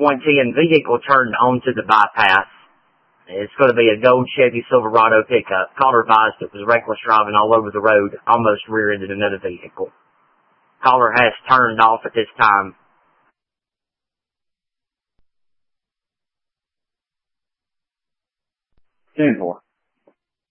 110 vehicle turned onto the bypass. It's going to be a gold Chevy Silverado pickup. Caller advised it was reckless driving all over the road, almost rear-ended another vehicle. Caller has turned off at this time. 10-4.